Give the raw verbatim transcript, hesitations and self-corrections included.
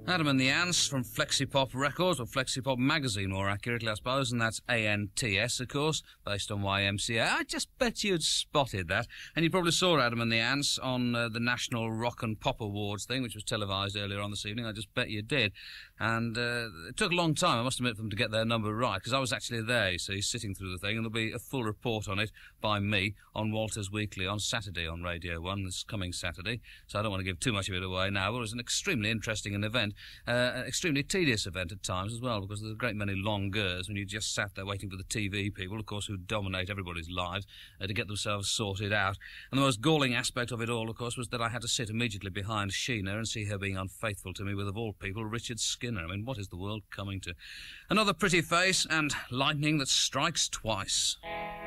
Adam and the Ants from Flexipop Records, or Flexipop Magazine more accurately I suppose, and that's A N T S of course, based on Y M C A. I just bet you'd spotted that, and you probably saw Adam and the Ants on uh, the National Rock and Pop Awards thing, which was televised earlier on this evening. I just bet you did. And uh, it took a long time, I must admit, for them to get their number right, because I was actually there, you see, sitting through the thing, and there'll be a full report on it by me on Walters Weekly on Saturday on Radio one, this coming Saturday, so I don't want to give too much of it away now, but it was an extremely interesting event. Uh, an extremely tedious event at times as well, because there's a great many longers when you just sat there waiting for the T V people, of course, who dominate everybody's lives, uh, to get themselves sorted out. And the most galling aspect of it all, of course, was that I had to sit immediately behind Sheena and see her being unfaithful to me with, of all people, Richard Skinner. I mean, what is the world coming to? Another pretty face and lightning that strikes twice.